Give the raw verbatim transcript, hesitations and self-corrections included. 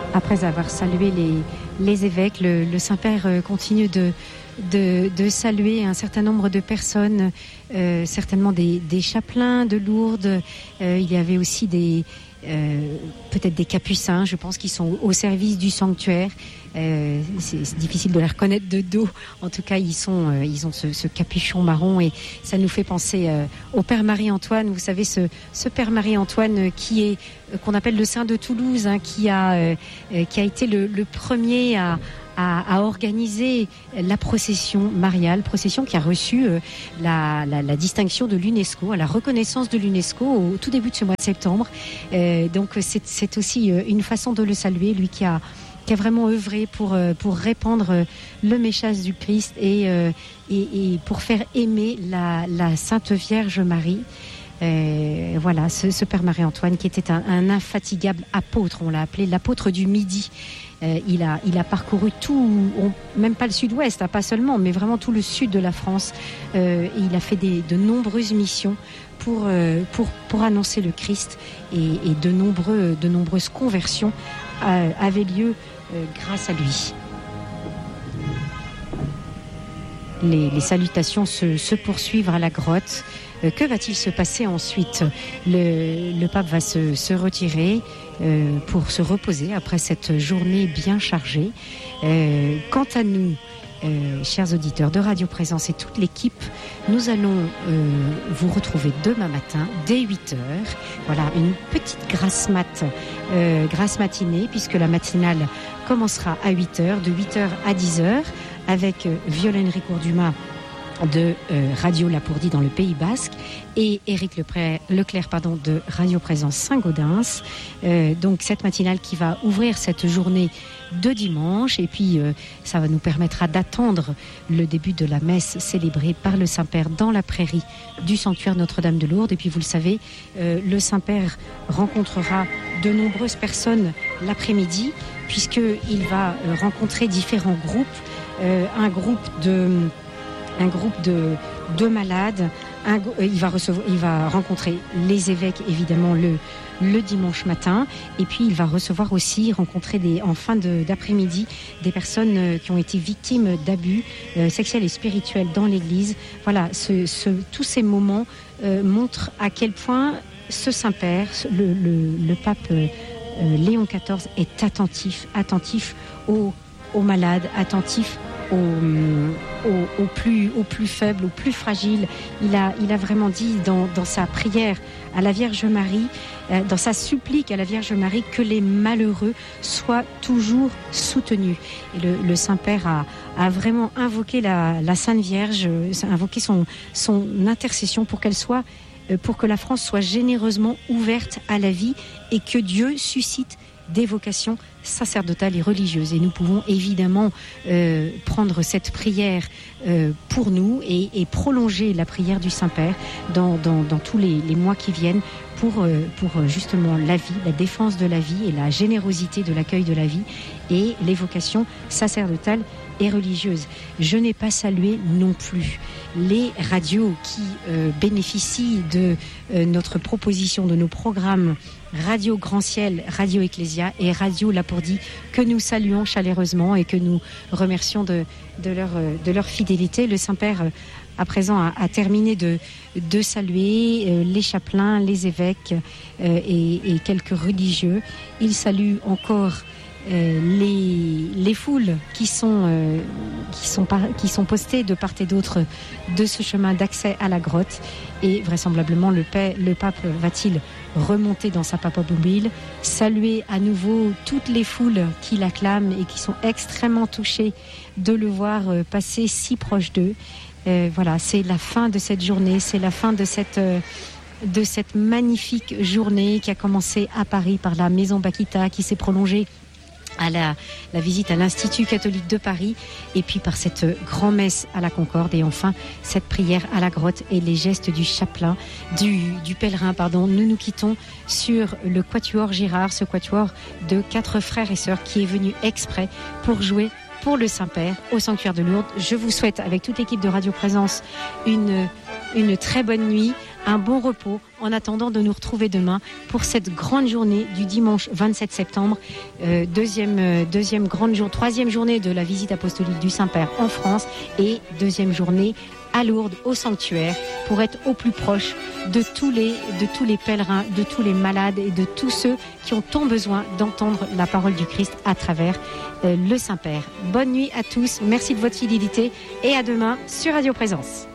Après avoir salué les, les évêques, le, le Saint-Père continue de, de, de saluer un certain nombre de personnes, euh, certainement des, des chapelains de Lourdes. Euh, il y avait aussi des, euh, peut-être des capucins, je pense, qui sont au service du sanctuaire. Euh, c'est, c'est difficile de les reconnaître de dos. En tout cas, ils sont, euh, ils ont ce, ce capuchon marron et ça nous fait penser euh, au Père Marie-Antoine. Vous savez, ce, ce Père Marie-Antoine qui est euh, qu'on appelle le Saint de Toulouse, hein, qui a, euh, qui a été le, le premier à À, à organiser la procession mariale, procession qui a reçu euh, la, la, la distinction de l'UNESCO, la reconnaissance de l'UNESCO au tout début de ce mois de septembre. Euh, donc c'est, c'est aussi euh, une façon de le saluer, lui qui a, qui a vraiment œuvré pour, euh, pour répandre le message du Christ et, euh, et, et pour faire aimer la, la Sainte Vierge Marie. Euh, voilà, ce, ce Père Marie-Antoine qui était un, un infatigable apôtre, on l'a appelé l'apôtre du Midi. Euh, il a, il a parcouru tout, on, même pas le sud-ouest, hein, pas seulement, mais vraiment tout le sud de la France. Euh, et il a fait des, de nombreuses missions pour, euh, pour, pour annoncer le Christ et, et de, nombreux, de nombreuses conversions euh, avaient lieu euh, grâce à lui. Les, les salutations se, se poursuivent à la grotte. Euh, que va-t-il se passer ensuite ? Le, le pape va se, se retirer euh, pour se reposer après cette journée bien chargée. Euh, quant à nous, euh, chers auditeurs de Radio Présence et toute l'équipe, nous allons euh, vous retrouver demain matin dès huit heures. Voilà, une petite grasse mat, euh, grasse matinée, puisque la matinale commencera à huit heures, de huit heures à dix heures, avec euh, Violaine Ricoeur-Dumas de euh, Radio Lapourdie dans le Pays Basque et Éric Leclerc, Leclerc pardon, de Radio Présence Saint-Gaudens. Euh, donc cette matinale qui va ouvrir cette journée de dimanche et puis euh, ça va nous permettra d'attendre le début de la messe célébrée par le Saint-Père dans la prairie du sanctuaire Notre-Dame de Lourdes. Et puis vous le savez, euh, le Saint-Père rencontrera de nombreuses personnes l'après-midi puisqu'il va euh, rencontrer différents groupes, euh, un groupe de... un groupe de, de malades. Un, il, va recevoir, il va rencontrer les évêques, évidemment, le, le dimanche matin. Et puis, il va recevoir aussi, rencontrer des, en fin de, d'après-midi des personnes qui ont été victimes d'abus euh, sexuels et spirituels dans l'Église. Voilà, ce, ce, tous ces moments euh, montrent à quel point ce Saint-Père, le, le, le pape euh, Léon quatorze, est attentif, attentif aux, aux malades, attentif Aux, aux, aux, plus, aux plus faibles, aux plus fragiles. Il a, il a vraiment dit dans, dans sa prière à la Vierge Marie, euh, dans sa supplique à la Vierge Marie, que les malheureux soient toujours soutenus. Et le, le Saint-Père a, a vraiment invoqué la, la Sainte Vierge, euh, invoqué son, son intercession pour qu'elle soit, euh, pour que la France soit généreusement ouverte à la vie et que Dieu suscite des vocations sacerdotales et religieuses. Et nous pouvons évidemment euh, prendre cette prière euh, pour nous et, et prolonger la prière du Saint-Père dans, dans, dans tous les, les mois qui viennent pour, euh, pour justement la vie, la défense de la vie et la générosité de l'accueil de la vie et les vocations sacerdotales et religieuses. Je n'ai pas salué non plus les radios qui euh, bénéficient de euh, notre proposition, de nos programmes Radio Grand Ciel, Radio Ecclésia et Radio Lapourdie, que nous saluons chaleureusement et que nous remercions de, de, leur, de leur fidélité. Le Saint-Père, à présent, a, a terminé de, de saluer euh, les chapelains, les évêques euh, et, et quelques religieux. Il salue encore Euh, les, les foules qui sont, euh, qui, sont par, qui sont postées de part et d'autre de ce chemin d'accès à la grotte. Et vraisemblablement, le, pa- le pape va-t-il remonter dans sa papamobile, saluer à nouveau toutes les foules qui l'acclament et qui sont extrêmement touchées de le voir euh, passer si proche d'eux. Euh, voilà, c'est la fin de cette journée, c'est la fin de cette... Euh, de cette magnifique journée qui a commencé à Paris par la Maison Bakita, qui s'est prolongée à la, la visite à l'Institut catholique de Paris et puis par cette grand-messe à la Concorde et enfin cette prière à la grotte et les gestes du chapelain, du, du pèlerin, pardon. Nous nous quittons sur le Quatuor Girard, ce quatuor de quatre frères et sœurs qui est venu exprès pour jouer pour le Saint-Père au sanctuaire de Lourdes. Je vous souhaite avec toute l'équipe de Radio Présence une, une très bonne nuit, un bon repos en attendant de nous retrouver demain pour cette grande journée du dimanche vingt-sept septembre, euh, deuxième, euh, deuxième grande journée, troisième journée de la visite apostolique du Saint-Père en France et deuxième journée à Lourdes, au sanctuaire, pour être au plus proche de tous les, de tous les pèlerins, de tous les malades et de tous ceux qui ont tant besoin d'entendre la parole du Christ à travers euh, le Saint-Père. Bonne nuit à tous, merci de votre fidélité et à demain sur Radio Présence.